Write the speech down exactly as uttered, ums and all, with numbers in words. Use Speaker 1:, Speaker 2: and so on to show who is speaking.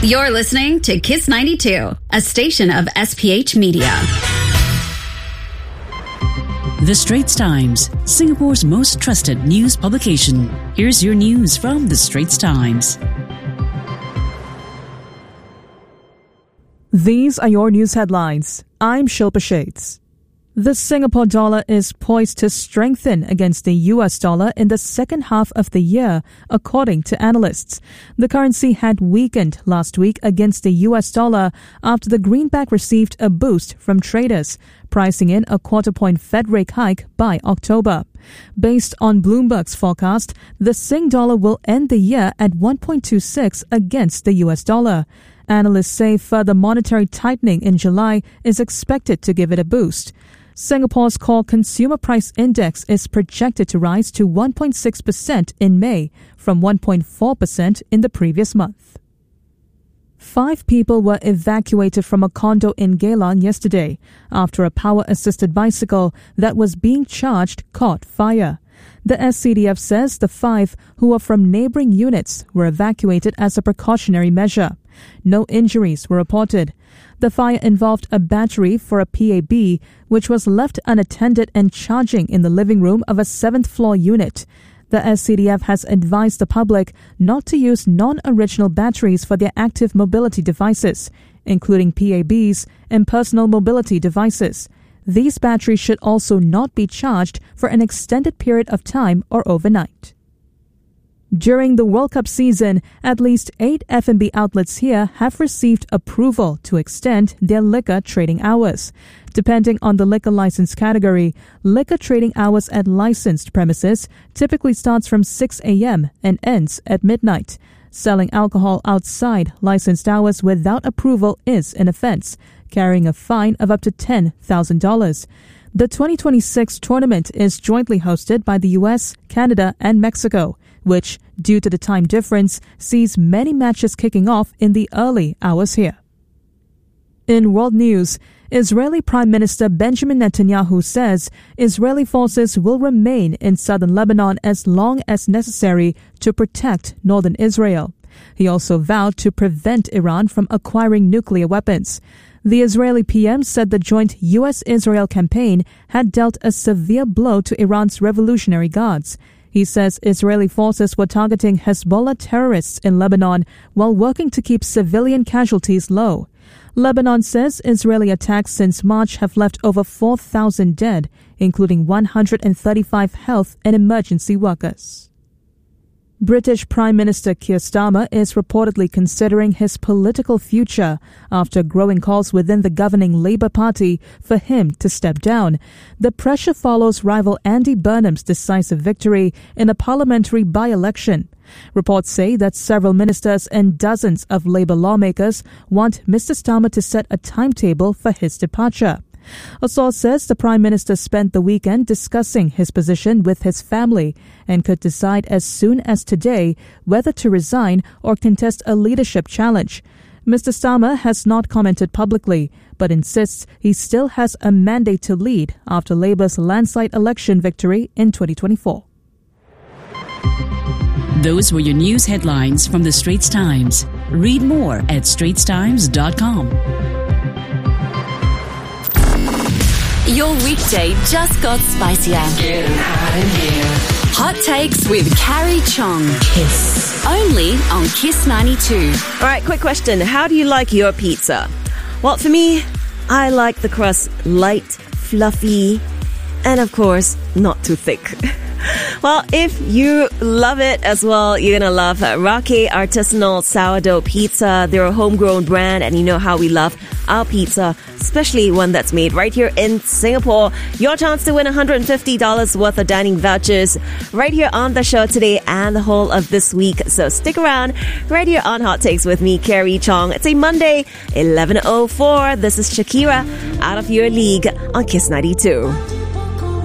Speaker 1: You're listening to Kiss ninety-two, a station of S P H Media.
Speaker 2: The Straits Times, Singapore's most trusted news publication. Here's your news from The Straits Times.
Speaker 3: These are your news headlines. I'm Shilpa Shades. The Singapore dollar is poised to strengthen against the U S dollar in the second half of the year, according to analysts. The currency had weakened last week against the U S dollar after the greenback received a boost from traders, pricing in a quarter-point Fed rate hike by October. Based on Bloomberg's forecast, the Sing dollar will end the year at one point two six against the U S dollar. Analysts say further monetary tightening in July is expected to give it a boost. Singapore's core consumer price index is projected to rise to one point six percent in May from one point four percent in the previous month. Five people were evacuated from a condo in Geylang yesterday after a power-assisted bicycle that was being charged caught fire. The S C D F says the five, who were from neighbouring units, were evacuated as a precautionary measure. No injuries were reported. The fire involved a battery for a P A B, which was left unattended and charging in the living room of a seventh-floor unit. The S C D F has advised the public not to use non-original batteries for their active mobility devices, including P A Bs and personal mobility devices. These batteries should also not be charged for an extended period of time or overnight. During the World Cup season, at least eight F and B outlets here have received approval to extend their liquor trading hours. Depending on the liquor license category, liquor trading hours at licensed premises typically starts from six a.m. and ends at midnight. Selling alcohol outside licensed hours without approval is an offence, carrying a fine of up to ten thousand dollars. The twenty twenty-six tournament is jointly hosted by the U S, Canada, and Mexico, which, due to the time difference, sees many matches kicking off in the early hours here. In world news, Israeli Prime Minister Benjamin Netanyahu says Israeli forces will remain in southern Lebanon as long as necessary to protect northern Israel. He also vowed to prevent Iran from acquiring nuclear weapons. The Israeli P M said the joint U S Israel campaign had dealt a severe blow to Iran's Revolutionary Guards. He says Israeli forces were targeting Hezbollah terrorists in Lebanon while working to keep civilian casualties low. Lebanon says Israeli attacks since March have left over four thousand dead, including one hundred thirty-five health and emergency workers. British Prime Minister Keir Starmer is reportedly considering his political future after growing calls within the governing Labour Party for him to step down. The pressure follows rival Andy Burnham's decisive victory in a parliamentary by-election. Reports say that several ministers and dozens of Labour lawmakers want Mister Starmer to set a timetable for his departure. A source says the Prime Minister spent the weekend discussing his position with his family and could decide as soon as today whether to resign or contest a leadership challenge. Mister Starmer has not commented publicly, but insists he still has a mandate to lead after Labour's landslide election victory in twenty twenty-four.
Speaker 2: Those were your news headlines from The Straits Times. Read more at straits times dot com.
Speaker 1: Your weekday just got spicier.
Speaker 4: Getting hot in here.
Speaker 1: Hot Takes with Carrie Chong.
Speaker 4: Kiss.
Speaker 1: Only on Kiss ninety-two.
Speaker 5: All right, quick question. How do you like your pizza? Well, for me, I like the crust light, fluffy, and of course, not too thick. Well, if you love it as well, you're going to love Rake Artisanal Sourdough Pizza. They're a homegrown brand, and you know how we love our pizza, especially one that's made right here in Singapore. Your chance to win one hundred fifty dollars worth of dining vouchers right here on the show today and the whole of this week. So stick around right here on Hot Takes with me, Carrie Chong. It's a Monday, eleven oh four. This is Shakira, Out of Your League on Kiss ninety-two.